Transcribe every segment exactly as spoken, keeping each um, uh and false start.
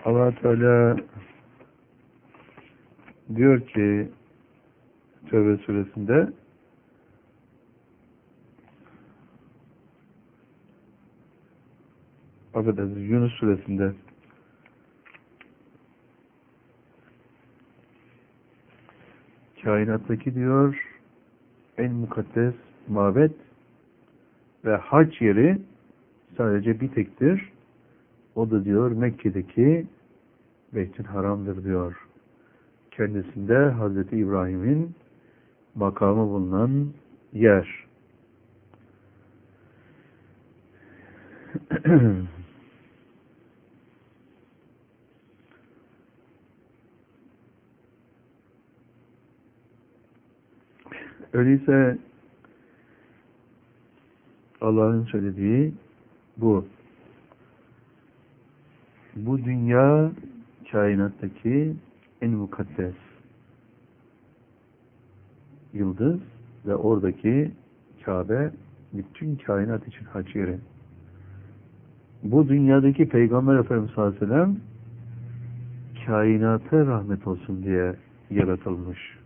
Allah Teala diyor ki Tevbe suresinde affedersiniz Yunus suresinde kainattaki diyor en mukaddes mabet ve hac yeri sadece bir tektir. O da diyor Mekke'deki Beyt-i Haram'dır diyor. Kendisinde Hazreti İbrahim'in makamı bulunan yer. Öyleyse Allah'ın söylediği bu. Bu dünya kainattaki en mukaddes yıldız ve oradaki Kabe bütün kainat için hac yeri. Bu dünyadaki Peygamber Efendimiz sallallahu aleyhi ve sellem kainata rahmet olsun diye yaratılmış.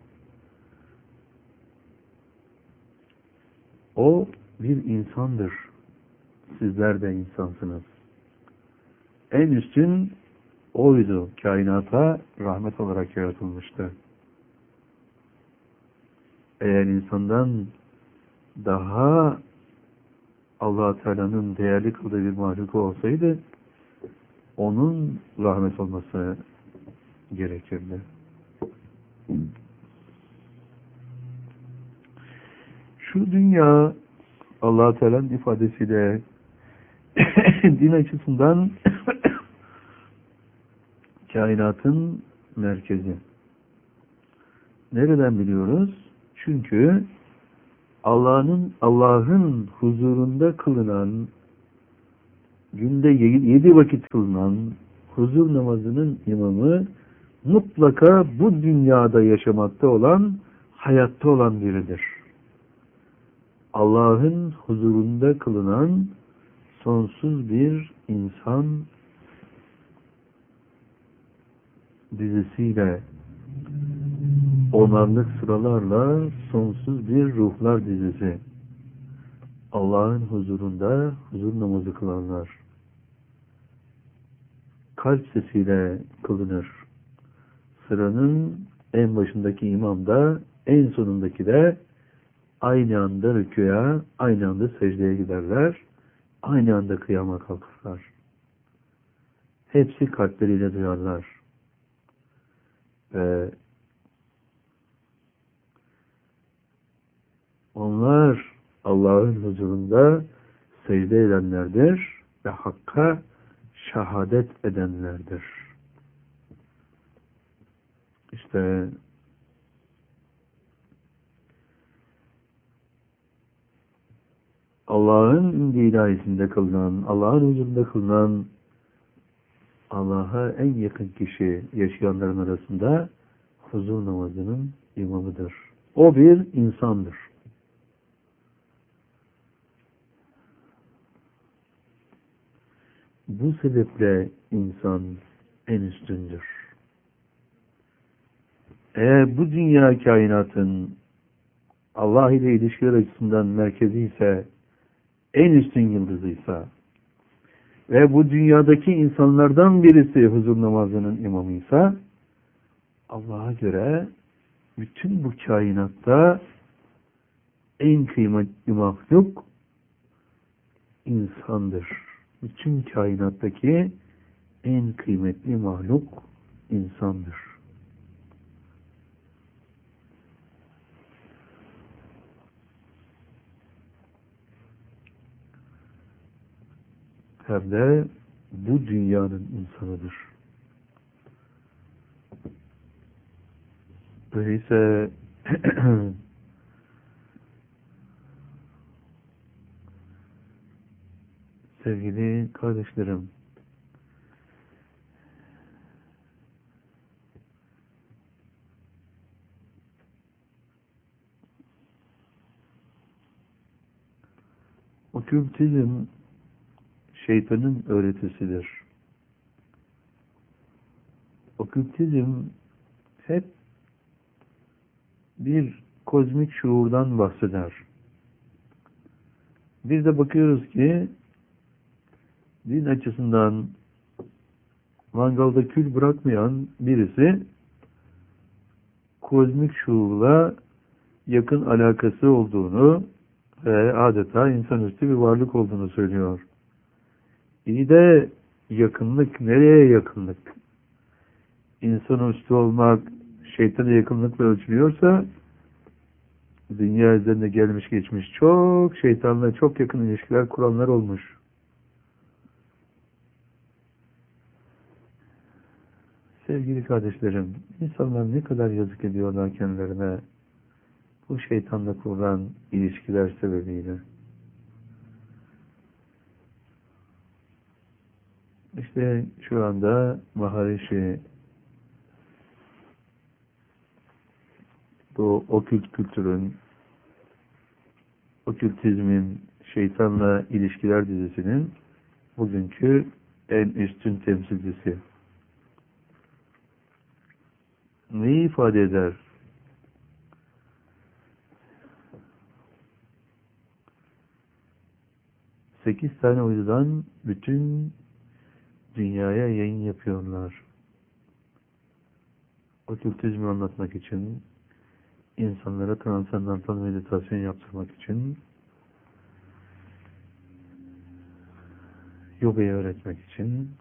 O bir insandır. Sizler de insansınız. En üstün oydu. Kainata rahmet olarak yaratılmıştı. Eğer insandan daha Allah-u Teala'nın değerli kıldığı bir mahluk olsaydı onun rahmet olması gerekirdi. Şu dünya Allah-u Teala'nın ifadesiyle din açısından kainatın merkezi. Nereden biliyoruz? Çünkü Allah'ın Allah'ın huzurunda kılınan, günde yedi vakit kılınan huzur namazının imamı mutlaka bu dünyada yaşamakta olan, hayatta olan biridir. Allah'ın huzurunda kılınan sonsuz bir insan dizisiyle, onarlık sıralarla sonsuz bir ruhlar dizisi. Allah'ın huzurunda huzur namazı kılanlar. Kalp sesiyle kılınır. Sıranın en başındaki imam da, en sonundaki de aynı anda rükûya, aynı anda secdeye giderler. Aynı anda kıyama kalkarlar. Hepsi kalpleriyle duyarlar. Ve onlar Allah'ın huzurunda secde edenlerdir ve Hakk'a şehadet edenlerdir. İşte Allah'ın indi ilahisinde kılınan, Allah'ın huzurunda kılınan, Allah'a en yakın kişi yaşayanların arasında huzur namazının imamıdır. O bir insandır. Bu sebeple insan en üstündür. Eğer bu dünya kainatın Allah ile ilişkiler açısından merkezi ise, en üstün yıldızıysa ve bu dünyadaki insanlardan birisi huzur namazının imamıysa, Allah'a göre bütün bu kainatta en kıymetli mahluk insandır. Bütün kainattaki en kıymetli mahluk insandır. Hem de bu dünyanın insanıdır. Öyleyse sevgili kardeşlerim, okültizm şeytanın öğretisidir. okültizm hep bir kozmik şuurdan bahseder. Bir de bakıyoruz ki din açısından mangalda kül bırakmayan birisi kozmik şuurla yakın alakası olduğunu ve adeta insanüstü bir varlık olduğunu söylüyor. İyi de yakınlık nereye yakınlık? İnsanüstü olmak şeytana yakınlıkla ölçülüyorsa dünya üzerinde gelmiş geçmiş çok şeytanla çok yakın ilişkiler kuranlar olmuş. Sevgili kardeşlerim, insanlar ne kadar yazık ediyorlar kendilerine bu şeytanla kurulan ilişkiler sebebiyle. İşte şu anda Maharishi bu okült kültürün, okültizmin, şeytanla ilişkiler dizisinin bugünkü en üstün temsilcisi. Neyi ifade eder? Sekiz tane uydudan bütün dünyaya yayın yapıyorlar. Okültizmi anlatmak için, insanlara transandantal meditasyon yaptırmak için, yogayı öğretmek için,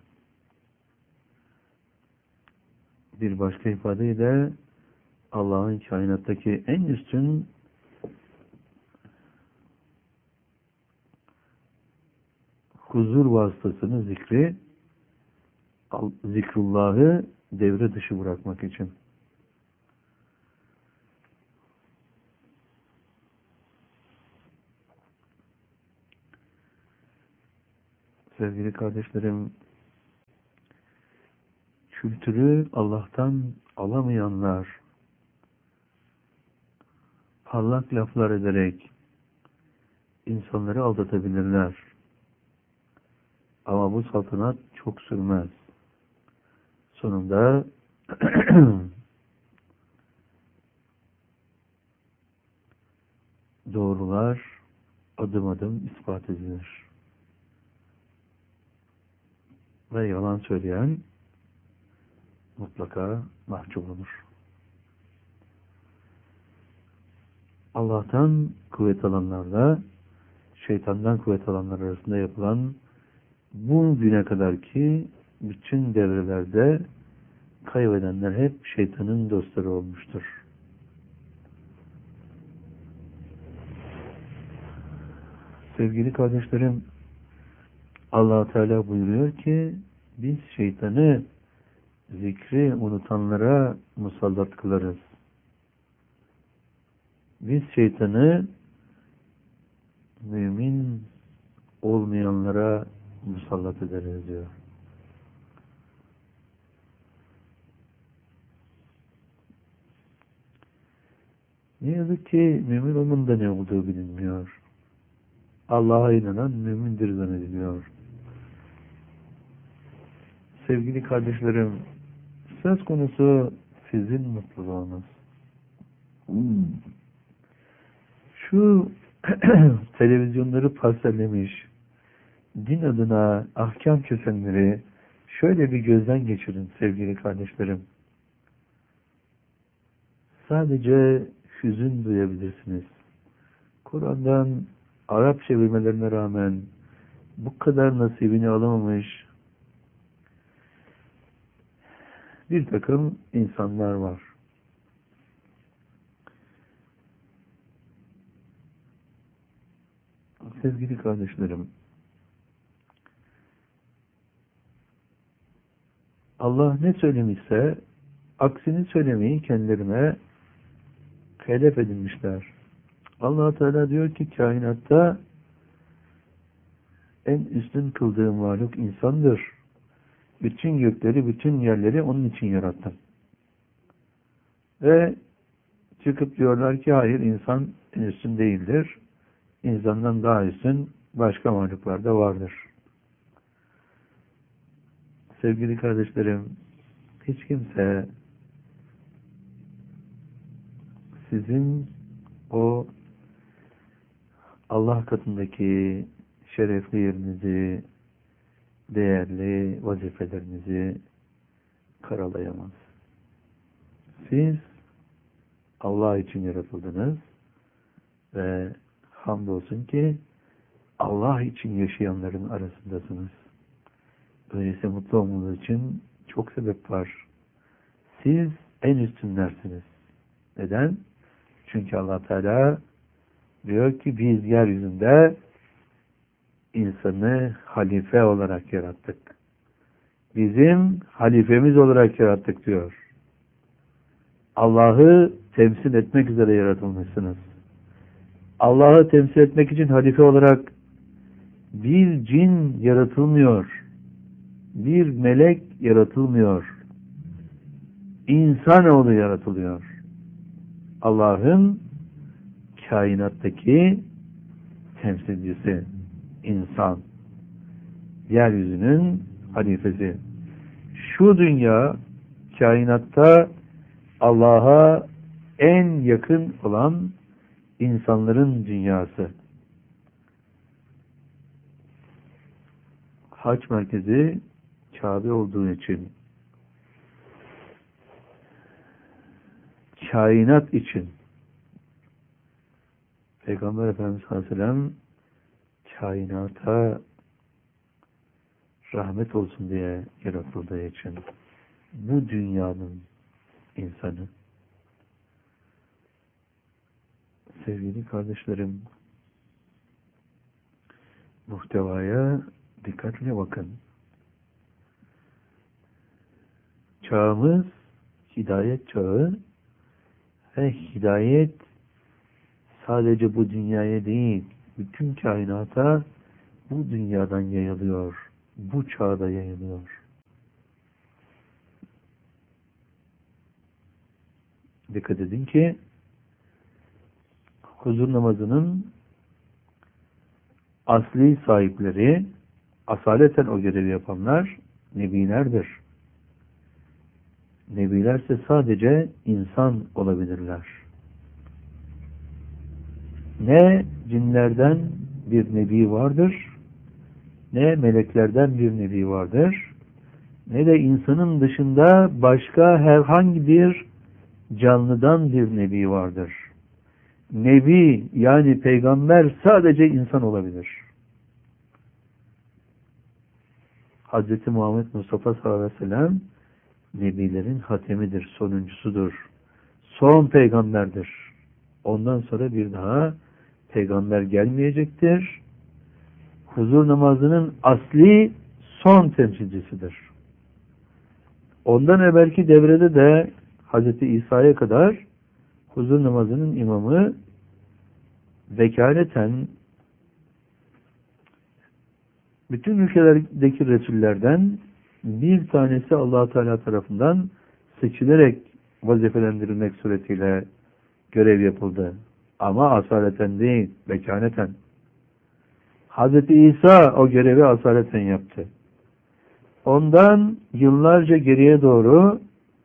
bir başka ifadeyle Allah'ın kainattaki en üstün huzur vasıtasını, zikri, zikrullahı devre dışı bırakmak için. Sevgili kardeşlerim, kültürü Allah'tan alamayanlar, parlak laflar ederek insanları aldatabilirler. Ama bu saltanat çok sürmez. Sonunda doğrular adım adım ispat edilir. Ve yalan söyleyen mutlaka mahcup olur. Allah'tan kuvvet alanlarla şeytandan kuvvet alanlar arasında yapılan bu güne kadar ki bütün devrelerde kaybedenler hep şeytanın dostları olmuştur. Sevgili kardeşlerim, Allah Teala buyuruyor ki biz şeytanı zikri unutanlara musallat kılarız. Biz şeytanı mümin olmayanlara musallat ederiz diyor. Ne yazık ki mümin olmanın da ne olduğu bilinmiyor. Allah'a inanan mümindir zannediliyor. Sevgili kardeşlerim, söz konusu sizin mutluluğunuz. Şu televizyonları parsellemiş, din adına ahkam kesenleri şöyle bir gözden geçirin sevgili kardeşlerim. Sadece hüzün duyabilirsiniz. Kur'an'dan Arap çevirmelerine rağmen bu kadar nasibini alamamış bir takım insanlar var. Sevgili kardeşlerim, Allah ne söylemişse aksini söylemeyi kendilerine hedef edinmişler. Allah Teala diyor ki kainatta en üstün kıldığım varlık insandır. Bütün gökleri, bütün yerleri onun için yarattım. Ve çıkıp diyorlar ki hayır, insan en üstün değildir. İnsandan daha üstün başka varlıklar da vardır. Sevgili kardeşlerim, hiç kimse sizin o Allah katındaki şerefli yerinizi, değerli vazifelerinizi karalayamaz. Siz Allah için yaratıldınız ve hamdolsun ki Allah için yaşayanların arasındasınız. Öyleyse mutlu olmanız için çok sebep var. Siz en üstünlersiniz. Neden? Çünkü Allah Teala diyor ki biz yeryüzünde insanı halife olarak yarattık. Bizim halifemiz olarak yarattık diyor. Allah'ı temsil etmek üzere yaratılmışsınız. Allah'ı temsil etmek için halife olarak bir cin yaratılmıyor. Bir melek yaratılmıyor. İnsanoğlu yaratılıyor. Allah'ın kainattaki temsilcisi, insan, yeryüzünün halifesi. Şu dünya, kainatta Allah'a en yakın olan insanların dünyası. Hac merkezi Kabe olduğu için, kainat için Peygamber Efendimiz sallallahu aleyhi ve sellem kainata rahmet olsun diye yaratıldığı için bu dünyanın insanı. Sevgili kardeşlerim, muhtevaya dikkatle bakın. Çağımız hidayet çağı ve hidayet sadece bu dünyaya değil, bütün kainata bu dünyadan yayılıyor. Bu çağda yayılıyor. Dikkat edin ki huzur namazının asli sahipleri, asaleten o görevi yapanlar nebilerdir. Nebilerse sadece insan olabilirler. Ne cinlerden bir nebi vardır, ne meleklerden bir nebi vardır, ne de insanın dışında başka herhangi bir canlıdan bir nebi vardır. Nebi yani peygamber sadece insan olabilir. Hazreti Muhammed Mustafa sallallahu aleyhi ve sellem nebilerin hatemidir, sonuncusudur. Son peygamberdir. Ondan sonra bir daha peygamber gelmeyecektir. Huzur namazının asli son temsilcisidir. Ondan evvelki devrede de Hazreti İsa'ya kadar huzur namazının imamı vekaleten bütün ülkelerdeki Resullerden bir tanesi Allah-u Teala tarafından seçilerek vazifelendirilmek suretiyle görev yapıldı. Ama asaleten değil, vekaleten. Hazreti İsa o görevi asaleten yaptı. Ondan yıllarca geriye doğru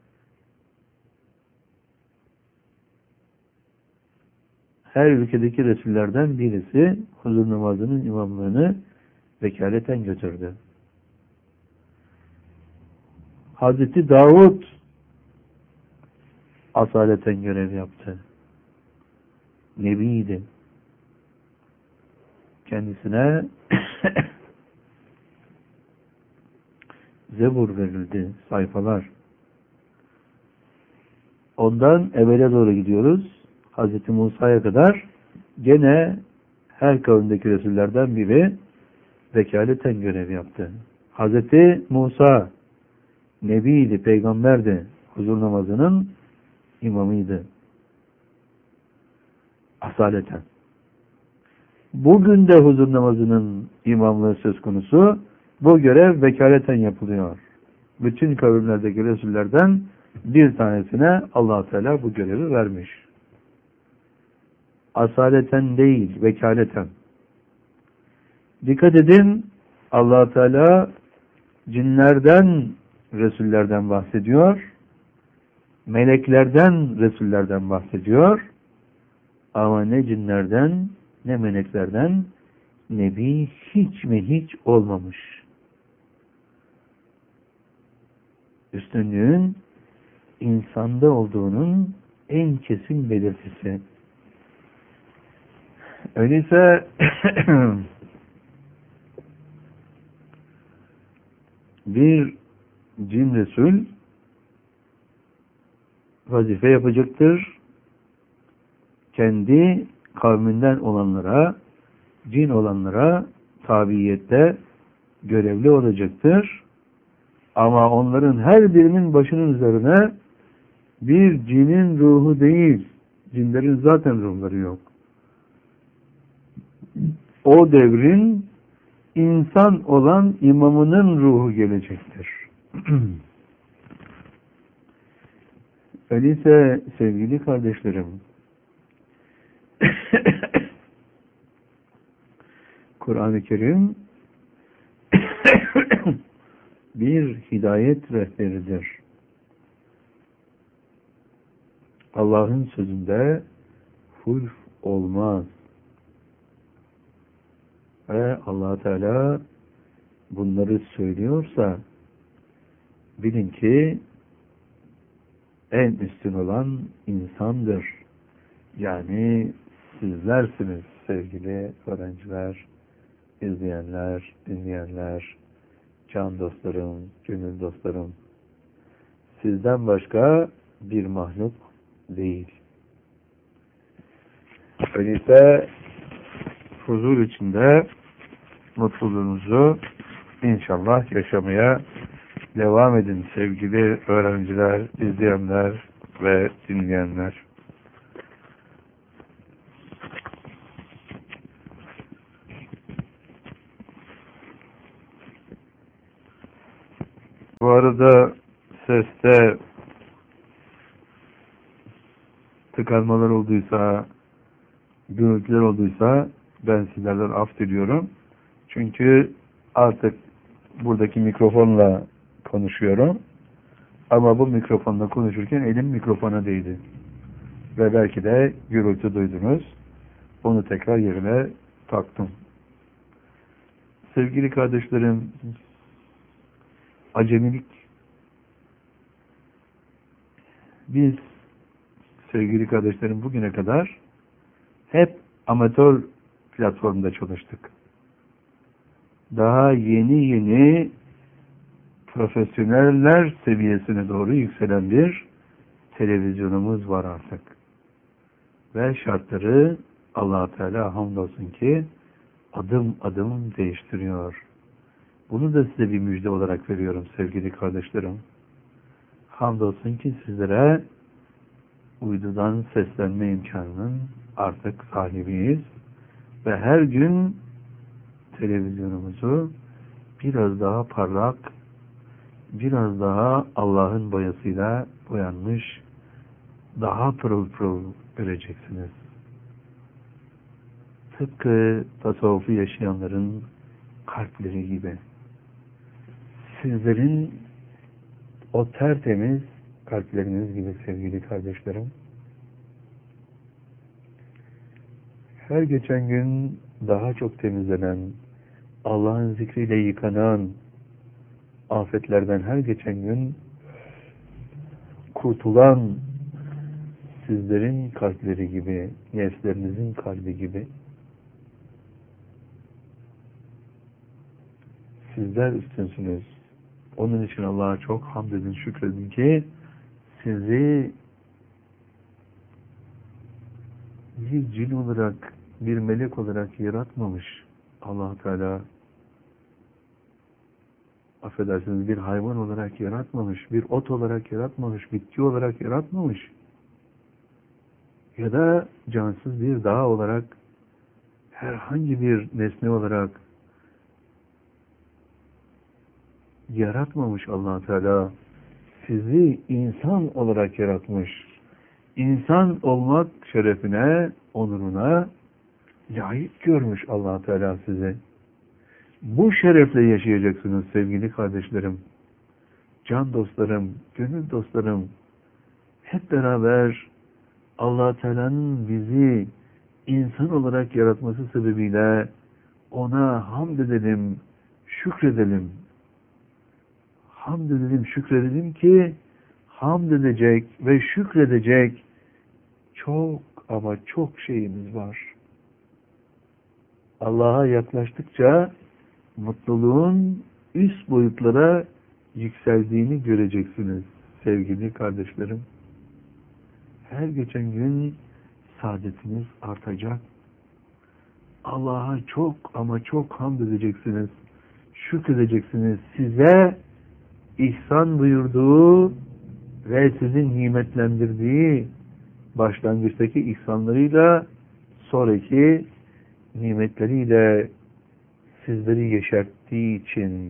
her ülkedeki Resullerden birisi huzur namazının imamlığını vekaleten götürdü. Hazreti Davud asaleten görev yaptı. Nebiydi. Kendisine Zebur verildi, sayfalar. Ondan evvele doğru gidiyoruz. Hazreti Musa'ya kadar gene her kavimdeki Resullerden biri vekaleten görev yaptı. Hazreti Musa Nebiydi, peygamberdi. Huzur namazının imamıydı. Asaleten. Bugün de huzur namazının imamlığı söz konusu. Bu görev vekaleten yapılıyor. Bütün kavimlerdeki Resullerden bir tanesine Allah Teala bu görevi vermiş. Asaleten değil, vekaleten. Dikkat edin, Allah Teala cinlerden Resullerden bahsediyor. Meleklerden, Resullerden bahsediyor. Ama ne cinlerden, ne meleklerden Nebi hiç mi hiç olmamış. Üstünlüğün insanda olduğunun en kesin belirtisi. Öyleyse bir cin Resul vazife yapacaktır. Kendi kavminden olanlara, cin olanlara tabiyette görevli olacaktır. Ama onların her birinin başının üzerine bir cinin ruhu değil, cinlerin zaten ruhları yok. O devrin insan olan imamının ruhu gelecektir. Öyleyse sevgili kardeşlerim, Kur'an-ı Kerim bir hidayet rehberidir. Allah'ın sözünde hulf olmaz. Ve Allah Teala bunları söylüyorsa bilin ki en üstün olan insandır. Yani sizlersiniz sevgili öğrenciler, izleyenler, dinleyenler, can dostlarım, gönül dostlarım. Sizden başka bir mahluk değil. Öyleyse huzur içinde mutluluğunuzu inşallah yaşamaya devam edin sevgili öğrenciler, izleyenler ve dinleyenler. Bu arada seste tıkanmalar olduysa, gürültüler olduysa ben sizlerden af diliyorum. Çünkü artık buradaki mikrofonla konuşuyorum. Ama bu mikrofonla konuşurken elim mikrofona değdi. Ve belki de gürültü duydunuz. Onu tekrar yerine taktım. Sevgili kardeşlerim, acemilik. Biz sevgili kardeşlerim bugüne kadar hep amatör platformda çalıştık. Daha yeni yeni profesyoneller seviyesine doğru yükselen bir televizyonumuz var artık. Ve şartları Allah-u Teala hamdolsun ki adım adım değiştiriyor. Bunu da size bir müjde olarak veriyorum sevgili kardeşlerim. Hamdolsun ki sizlere uydudan seslenme imkanının artık sahibiyiz. Ve her gün televizyonumuzu biraz daha parlak, biraz daha Allah'ın boyasıyla boyanmış, daha pırıl pırıl göreceksiniz. Tıpkı tasavvufu yaşayanların kalpleri gibi. Sizlerin o tertemiz kalpleriniz gibi sevgili kardeşlerim. Her geçen gün daha çok temizlenen, Allah'ın zikriyle yıkanan, afetlerden her geçen gün kurtulan sizlerin kalpleri gibi, nefslerinizin kalbi gibi. Sizler üstünsünüz. Onun için Allah'a çok hamd edin, şükredin ki sizi bir cin olarak, bir melek olarak yaratmamış Allah Teala. Affedersiniz, bir hayvan olarak yaratmamış, bir ot olarak yaratmamış, bitki olarak yaratmamış. Ya da cansız bir dağ olarak, herhangi bir nesne olarak yaratmamış Allah Teala. Sizi insan olarak yaratmış. İnsan olmak şerefine, onuruna layık görmüş Allah Teala sizi. Bu şerefle yaşayacaksınız sevgili kardeşlerim. can dostlarım, gönül dostlarım, hep beraber Allah Teala'nın bizi insan olarak yaratması sebebiyle ona hamd edelim, şükredelim. Hamd edelim, şükredelim ki hamd edecek ve şükredecek çok ama çok şeyimiz var. Allah'a yaklaştıkça mutluluğun üst boyutlara yükseldiğini göreceksiniz sevgili kardeşlerim. Her geçen gün saadetiniz artacak. Allah'a çok ama çok hamd edeceksiniz. Şükredeceksiniz. Size ihsan buyurduğu ve sizi nimetlendirdiği başlangıçtaki ihsanlarıyla sonraki nimetleriyle sizleri yeşerttiği için,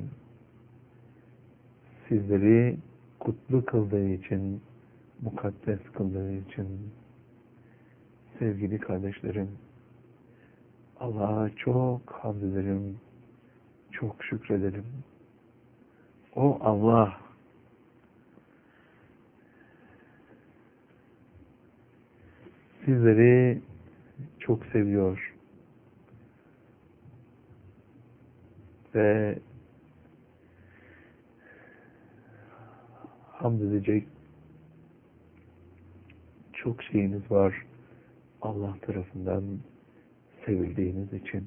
sizleri kutlu kıldığı için, mukaddes kıldığı için sevgili kardeşlerim, Allah'a çok hamd edelim, çok şükredelim. O Allah sizleri çok seviyor ve hamd edecek çok şeyiniz var Allah tarafından sevildiğiniz için.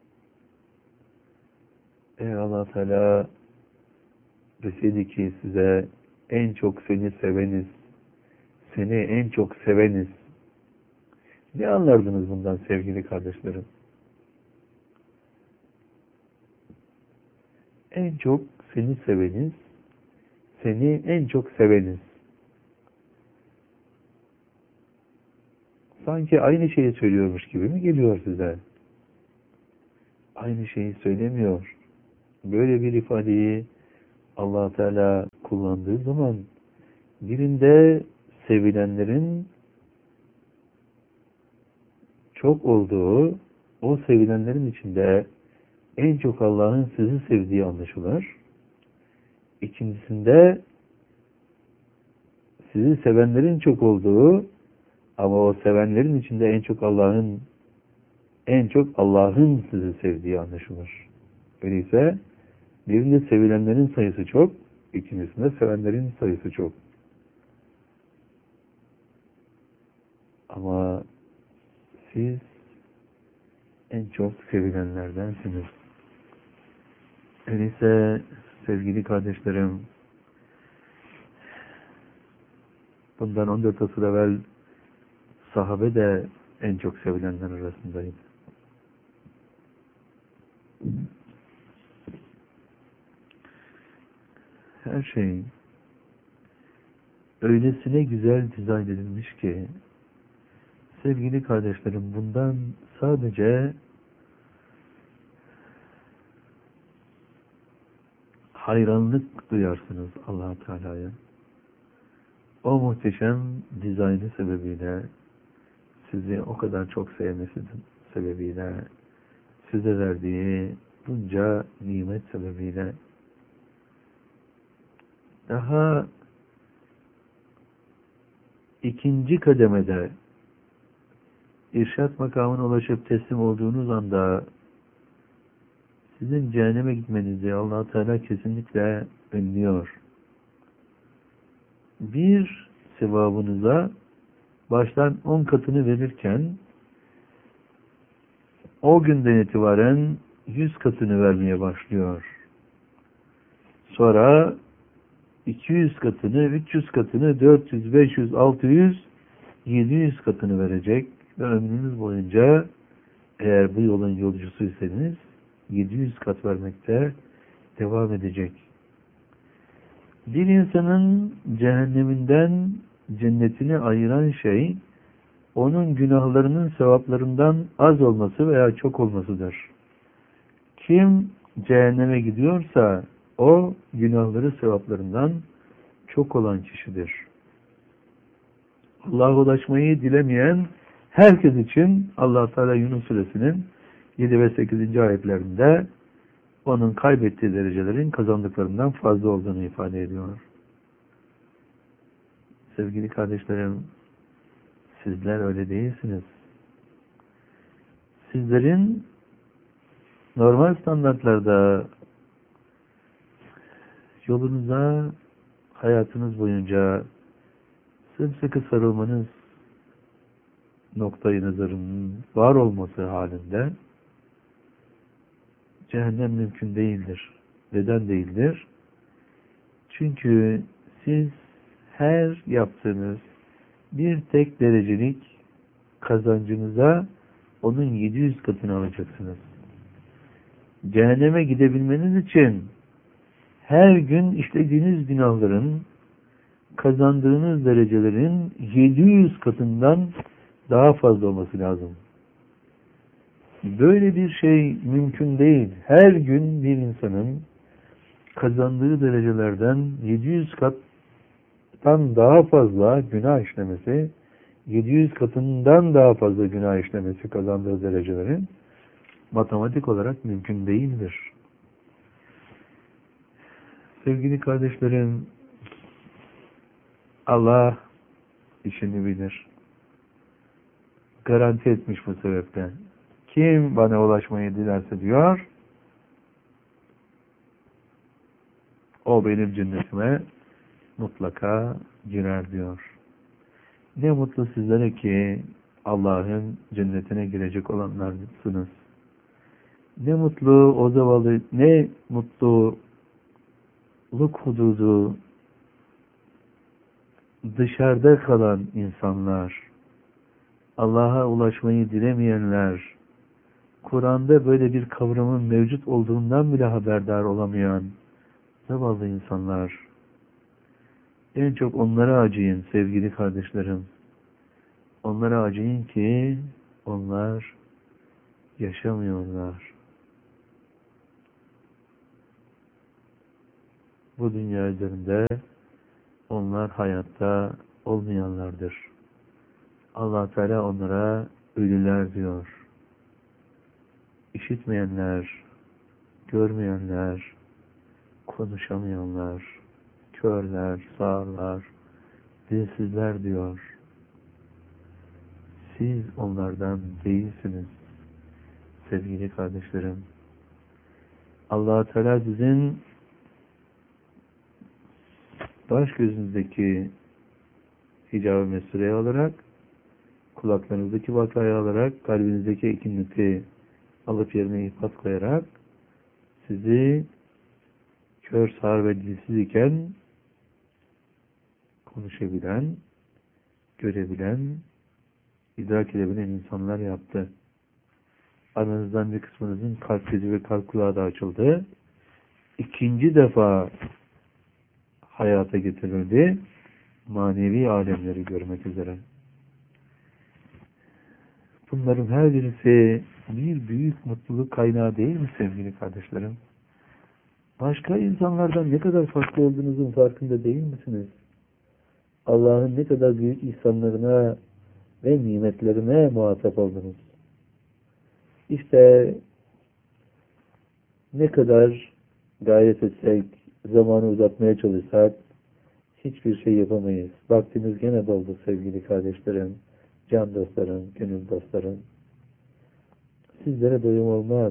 Eğer Allah Teala deseydi ki size en çok seni seveniz, seni en çok seveniz, ne anlardınız bundan sevgili kardeşlerim? En çok seni seveniz, seni en çok seveniz. Sanki aynı şeyi söylüyormuş gibi mi geliyor size? Aynı şeyi söylemiyor. Böyle bir ifadeyi Allah Teala kullandığı zaman birinde sevilenlerin çok olduğu, o sevilenlerin içinde en çok Allah'ın sizi sevdiği anlaşılır. İkincisinde sizi sevenlerin çok olduğu ama o sevenlerin içinde en çok Allah'ın en çok Allah'ın sizi sevdiği anlaşılır. Öyleyse birinde sevilenlerin sayısı çok, ikincisinde sevenlerin sayısı çok. Ama siz en çok sevilenlerdensiniz. Öyleyse sevgili kardeşlerim, bundan on dört asır evvel sahabe de en çok sevilenler arasındaydı. Her şey öylesine güzel dizayn edilmiş ki sevgili kardeşlerim, bundan sadece hayranlık duyarsınız Allah Teala'ya. O muhteşem dizaynı sebebiyle, sizi o kadar çok sevmesi sebebiyle, size verdiği bunca nimet sebebiyle, daha ikinci kademede irşat makamına ulaşıp teslim olduğunuz anda sizin cehenneme gitmenizi Allah Teala kesinlikle önlüyor. Bir sevabınıza baştan on katını verirken o günden itibaren yüz katını vermeye başlıyor. Sonra iki yüz katını, üç yüz katını, dört yüz, beş yüz, altı yüz, yedi yüz katını verecek ve ömrünüz boyunca eğer bu yolun yolcusuysanız yedi yüz kat vermekte devam edecek. Bir insanın cehenneminden cennetini ayıran şey onun günahlarının sevaplarından az olması veya çok olmasıdır. Kim cehenneme gidiyorsa o günahları sevaplarından çok olan kişidir. Allah'a ulaşmayı dilemeyen herkes için Allah Teala Yunus Suresinin yedi ve sekizinci ayetlerinde onun kaybettiği derecelerin kazandıklarından fazla olduğunu ifade ediyor. Sevgili kardeşlerim, sizler öyle değilsiniz. Sizlerin normal standartlarda yolunuza hayatınız boyunca sımsıkı sarılmanız noktayı nazarının var olması halinde cehennem mümkün değildir. Neden değildir? Çünkü siz her yaptığınız bir tek derecelik kazancınıza onun yedi yüz katını alacaksınız. Cehenneme gidebilmeniz için her gün işlediğiniz günahların kazandığınız derecelerin yedi yüz katından daha fazla olması lazım. Böyle bir şey mümkün değil. Her gün bir insanın kazandığı derecelerden yedi yüz kattan daha fazla günah işlemesi, yedi yüz katından daha fazla günah işlemesi kazandığı derecelerin matematik olarak mümkün değildir. Sevgili kardeşlerim, Allah işini bilir. Garanti etmiş bu sebepten. Kim bana ulaşmayı dilerse diyor, o benim cennetime mutlaka girer diyor. Ne mutlu sizlere ki Allah'ın cennetine girecek olanlarsınız. Ne mutlu o zavallı, ne mutluluk hududu dışarıda kalan insanlar, Allah'a ulaşmayı dilemeyenler, Kur'an'da böyle bir kavramın mevcut olduğundan bile haberdar olamayan zavallı insanlar. En çok onlara acıyın sevgili kardeşlerim. Onlara acıyın ki onlar yaşamıyorlar. Bu dünya üzerinde onlar hayatta olmayanlardır. Allah Teala onlara ölüler diyor. İşitmeyenler, görmeyenler, konuşamayanlar, körler, sağırlar, dilsizler diyor. Siz onlardan değilsiniz sevgili kardeşlerim. Allah Teala sizin baş gözünüzdeki hicab-ı mesureyi alarak, kulaklarınızdaki vakayı alarak, kalbinizdeki ekinliti alıp yerine ifat koyarak sizi kör, sağır ve dilsiz iken konuşabilen, görebilen, idrak edebilen insanlar yaptı. Aranızdan bir kısmınızın kalp gözü ve kalp kulağı da açıldı. İkinci defa hayata getirildi. Manevi alemleri görmek üzere. Bunların her birisi bir büyük mutluluk kaynağı değil mi sevgili kardeşlerim? Başka insanlardan ne kadar farklı olduğunuzun farkında değil misiniz? Allah'ın ne kadar büyük ihsanlarına ve nimetlerine muhatap oldunuz. İşte ne kadar gayret etsek, zamanı uzatmaya çalışsak hiçbir şey yapamayız. Vaktimiz gene doldu sevgili kardeşlerim, can dostlarım, gönül dostlarım. Sizlere doyum olmaz.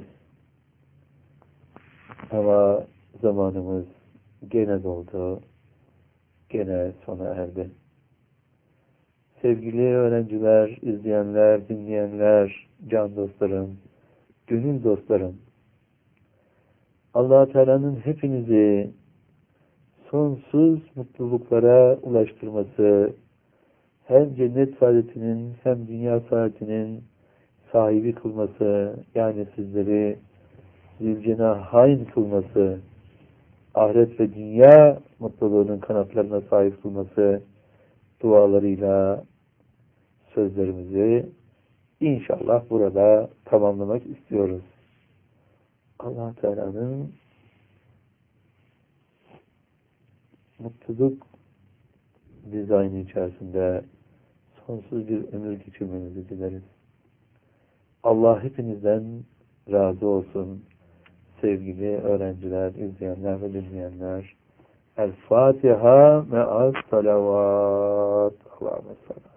Ama zamanımız gene doldu, gene sona erdi. Sevgili öğrenciler, izleyenler, dinleyenler, can dostlarım, gönül dostlarım, Allah Teala'nın hepinizi sonsuz mutluluklara ulaştırması, hem cennet saadetinin hem dünya saadetinin sahibi kılması, yani sizleri zülcenahayn kılması, ahiret ve dünya mutluluğunun kanatlarına sahip kılması dualarıyla sözlerimizi inşallah burada tamamlamak istiyoruz. Allah Teala'nın mutluluk dizaynı içerisinde sonsuz bir ömür geçirmenizi dileriz. Allah hepinizden razı olsun. Sevgili öğrenciler, izleyenler ve dinleyenler, El Fatiha ve as salavat. Allahümme salli.